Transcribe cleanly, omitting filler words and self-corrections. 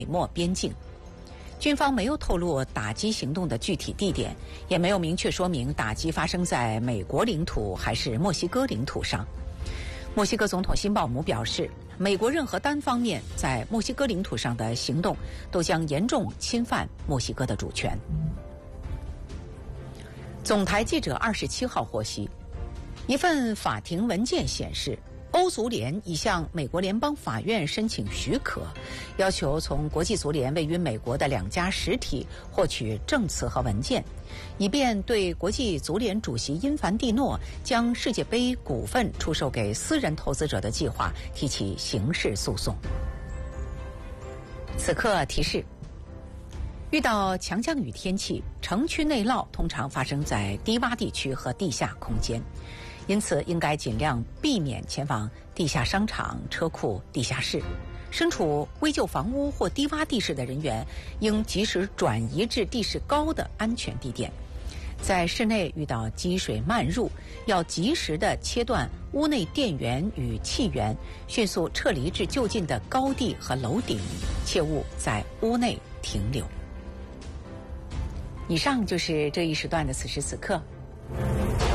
墨边境。军方没有透露打击行动的具体地点，也没有明确说明打击发生在美国领土还是墨西哥领土上。墨西哥总统辛鲍姆表示，美国任何单方面在墨西哥领土上的行动都将严重侵犯墨西哥的主权。总台记者27号获悉，一份法庭文件显示，欧足联已向美国联邦法院申请许可，要求从国际足联位于美国的2家实体获取证词和文件，以便对国际足联主席因凡蒂诺将世界杯股份出售给私人投资者的计划提起刑事诉讼。此刻提示：遇到强降雨天气，城区内涝通常发生在低洼地区和地下空间，因此应该尽量避免前往地下商场、车库、地下室。身处危旧房屋或低洼地势的人员应及时转移至地势高的安全地点。在室内遇到积水漫入，要及时地切断屋内电源与气源，迅速撤离至就近的高地和楼顶，切勿在屋内停留。以上就是这一时段的此时此刻。